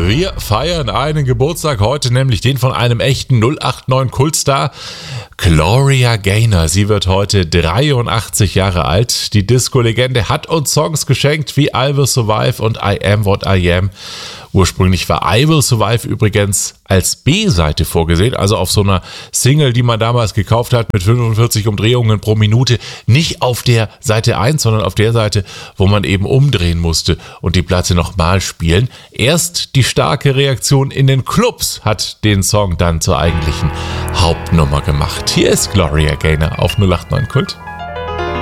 Wir feiern einen Geburtstag heute, nämlich den von einem echten 089 Kultstar, Gloria Gaynor. Sie wird heute 83 Jahre alt. Die Disco-Legende hat uns Songs geschenkt wie I Will Survive und I Am What I Am. Ursprünglich war I Will Survive übrigens als B-Seite vorgesehen, also auf so einer Single, die man damals gekauft hat mit 45 Umdrehungen pro Minute. Nicht auf der Seite 1, sondern auf der Seite, wo man eben umdrehen musste und die Platte nochmal spielen. Erst die starke Reaktion in den Clubs hat den Song dann zur eigentlichen Hauptnummer gemacht. Hier ist Gloria Gaynor auf 089 Kult.